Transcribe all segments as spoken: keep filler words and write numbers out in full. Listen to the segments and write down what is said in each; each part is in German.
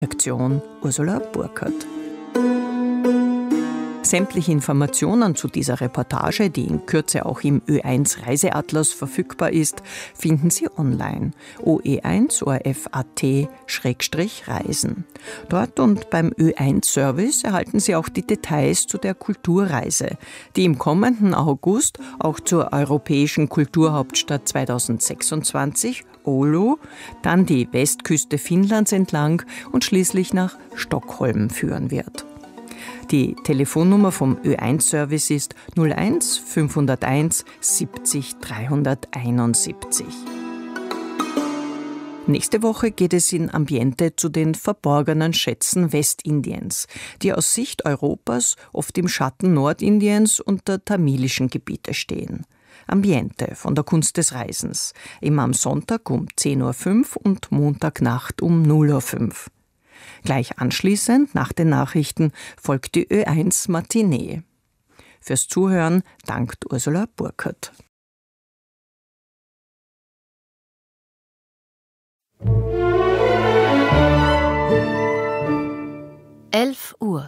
Redaktion Ursula Burkhardt. Sämtliche Informationen zu dieser Reportage, die in Kürze auch im Ö eins Reiseatlas verfügbar ist, finden Sie online o e eins o r f punkt a t Schrägstrich reisen. Dort und beim Ö eins Service erhalten Sie auch die Details zu der Kulturreise, die im kommenden August auch zur Europäischen Kulturhauptstadt zweitausendsechsundzwanzig, Oulu, dann die Westküste Finnlands entlang und schließlich nach Stockholm führen wird. Die Telefonnummer vom Ö eins Service ist null eins fünfhunderteins siebzig dreihunderteinundsiebzig. Nächste Woche geht es in Ambiente zu den verborgenen Schätzen Westindiens, die aus Sicht Europas oft im Schatten Nordindiens und der tamilischen Gebiete stehen. Ambiente von der Kunst des Reisens, immer am Sonntag um zehn Uhr fünf und Montagnacht um null Uhr fünf. Gleich anschließend, nach den Nachrichten, folgt die Ö eins Matinee. Fürs Zuhören dankt Ursula Burkhardt. elf Uhr.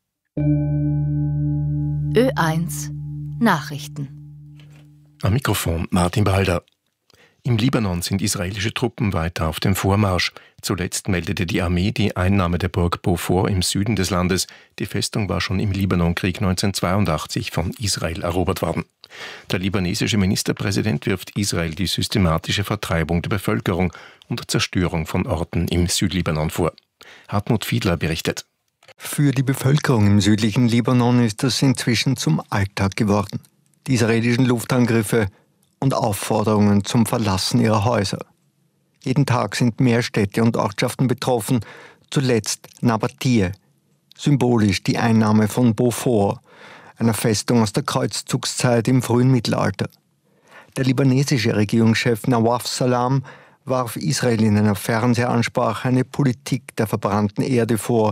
Ö eins Nachrichten. Am Mikrofon Martin Balder. Im Libanon sind israelische Truppen weiter auf dem Vormarsch. Zuletzt meldete die Armee die Einnahme der Burg Beaufort im Süden des Landes. Die Festung war schon im Libanonkrieg neunzehnhundertzweiundachtzig von Israel erobert worden. Der libanesische Ministerpräsident wirft Israel die systematische Vertreibung der Bevölkerung und Zerstörung von Orten im Südlibanon vor. Hartmut Fiedler berichtet. Für die Bevölkerung im südlichen Libanon ist das inzwischen zum Alltag geworden. Die israelischen Luftangriffe und Aufforderungen zum Verlassen ihrer Häuser. Jeden Tag sind mehr Städte und Ortschaften betroffen, zuletzt Nabatie, symbolisch die Einnahme von Beaufort, einer Festung aus der Kreuzzugszeit im frühen Mittelalter. Der libanesische Regierungschef Nawaf Salam warf Israel in einer Fernsehansprache eine Politik der verbrannten Erde vor.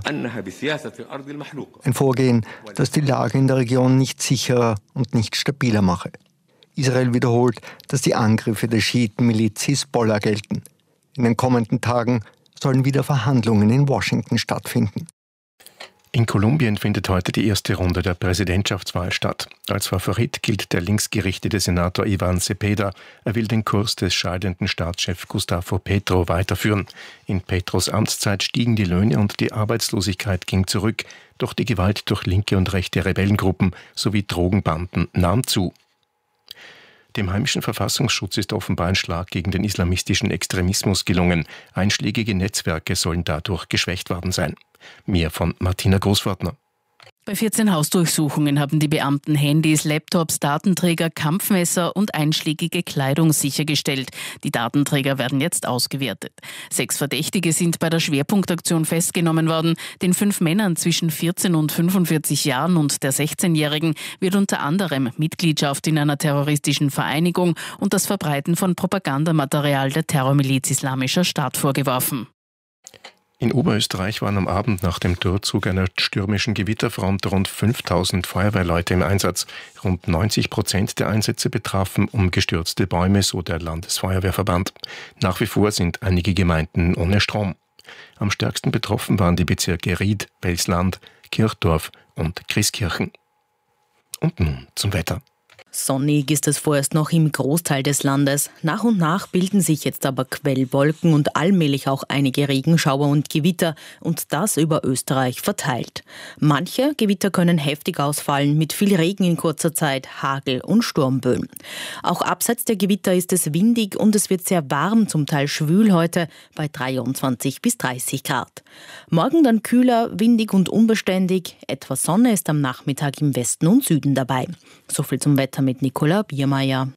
Ein Vorgehen, das die Lage in der Region nicht sicherer und nicht stabiler mache. Israel wiederholt, dass die Angriffe der Schiitenmiliz Hisbollah gelten. In den kommenden Tagen sollen wieder Verhandlungen in Washington stattfinden. In Kolumbien findet heute die erste Runde der Präsidentschaftswahl statt. Als Favorit gilt der linksgerichtete Senator Ivan Cepeda. Er will den Kurs des scheidenden Staatschefs Gustavo Petro weiterführen. In Petros Amtszeit stiegen die Löhne und die Arbeitslosigkeit ging zurück. Doch die Gewalt durch linke und rechte Rebellengruppen sowie Drogenbanden nahm zu. Dem heimischen Verfassungsschutz ist offenbar ein Schlag gegen den islamistischen Extremismus gelungen. Einschlägige Netzwerke sollen dadurch geschwächt worden sein. Mehr von Martina Großwartner. Bei vierzehn Hausdurchsuchungen haben die Beamten Handys, Laptops, Datenträger, Kampfmesser und einschlägige Kleidung sichergestellt. Die Datenträger werden jetzt ausgewertet. Sechs Verdächtige sind bei der Schwerpunktaktion festgenommen worden. Den fünf Männern zwischen vierzehn und fünfundvierzig Jahren und der sechzehnjährigen wird unter anderem Mitgliedschaft in einer terroristischen Vereinigung und das Verbreiten von Propagandamaterial der Terrormiliz Islamischer Staat vorgeworfen. In Oberösterreich waren am Abend nach dem Durchzug einer stürmischen Gewitterfront rund fünftausend Feuerwehrleute im Einsatz. Rund neunzig Prozent der Einsätze betrafen umgestürzte Bäume, so der Landesfeuerwehrverband. Nach wie vor sind einige Gemeinden ohne Strom. Am stärksten betroffen waren die Bezirke Ried, Welsland, Kirchdorf und Christkirchen. Und nun zum Wetter. Sonnig ist es vorerst noch im Großteil des Landes. Nach und nach bilden sich jetzt aber Quellwolken und allmählich auch einige Regenschauer und Gewitter und das über Österreich verteilt. Manche Gewitter können heftig ausfallen mit viel Regen in kurzer Zeit, Hagel und Sturmböen. Auch abseits der Gewitter ist es windig und es wird sehr warm, zum Teil schwül heute bei dreiundzwanzig bis dreißig Grad. Morgen dann kühler, windig und unbeständig. Etwas Sonne ist am Nachmittag im Westen und Süden dabei. So viel zum Wetter mit Nicola Biermeier.